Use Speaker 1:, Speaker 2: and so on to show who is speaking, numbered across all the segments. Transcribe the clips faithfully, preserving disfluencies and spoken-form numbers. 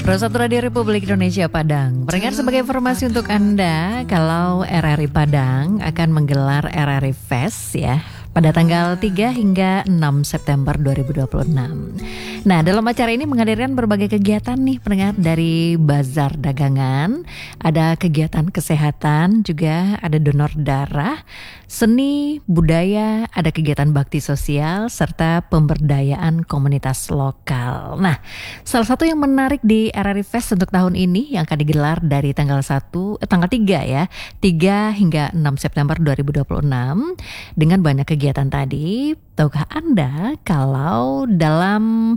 Speaker 1: Satu Radio Republik Indonesia Padang. Pendengar, sebagai informasi untuk Anda, kalau R R I Padang akan menggelar R R I Fest ya pada tanggal tiga hingga enam September dua ribu dua puluh enam. Nah, dalam acara ini menghadirkan berbagai kegiatan nih pendengar, dari bazar dagangan, ada kegiatan kesehatan, juga ada donor darah, seni, budaya, ada kegiatan bakti sosial, serta pemberdayaan komunitas lokal. Nah, salah satu yang menarik di R R I Fest untuk tahun ini yang akan digelar dari tanggal satu, eh, tanggal tiga ya, tiga hingga enam September dua ribu dua puluh enam dengan banyak kegiatan tadi. Tahukah Anda kalau dalam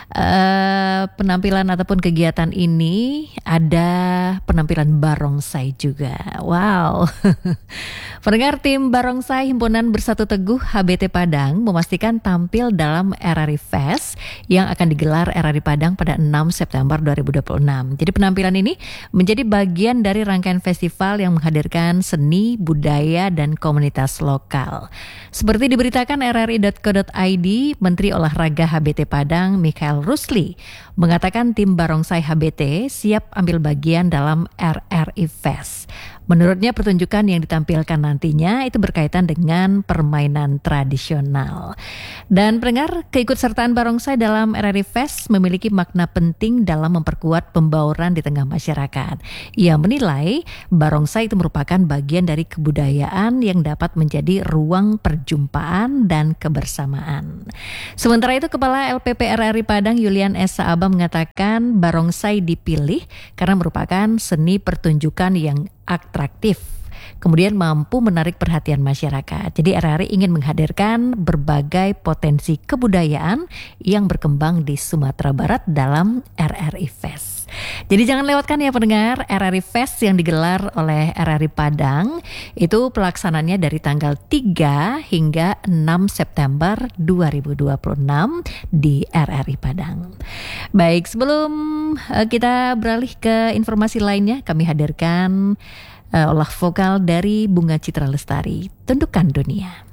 Speaker 1: uh, penampilan ataupun kegiatan ini ada penampilan barongsai juga. Wow. Pendengar, tim Barongsai Himpunan Bersatu Teguh H B T Padang memastikan tampil dalam R R I Fest yang akan digelar R R I Padang pada enam September dua ribu dua puluh enam. Jadi penampilan ini menjadi bagian dari rangkaian festival yang menghadirkan seni, budaya, dan komunitas lokal. Seperti diberitakan R R I titik co titik i d, Menteri Olahraga H B T Padang Mikhail Rusli mengatakan tim Barongsai H B T siap ambil bagian dalam R R I Fest. Menurutnya pertunjukan yang ditampilkan nantinya itu berkaitan dengan permainan tradisional. Dan pendengar, keikutsertaan barongsai dalam R R I Fest memiliki makna penting dalam memperkuat pembauran di tengah masyarakat. Ia menilai barongsai itu merupakan bagian dari kebudayaan yang dapat menjadi ruang perjumpaan dan kebersamaan. Sementara itu, Kepala L P P R R I Padang Yulian S. Saaba mengatakan barongsai dipilih karena merupakan seni pertunjukan yang atraktif, kemudian mampu menarik perhatian masyarakat. Jadi R R I ingin menghadirkan berbagai potensi kebudayaan yang berkembang di Sumatera Barat dalam R R I Fest. Jadi jangan lewatkan ya pendengar, R R I Fest yang digelar oleh R R I Padang itu pelaksananya dari tanggal tiga hingga enam September dua ribu dua puluh enam di R R I Padang. Baik, sebelum uh, kita beralih ke informasi lainnya, kami hadirkan uh, olah vokal dari Bunga Citra Lestari, Tundukan Dunia.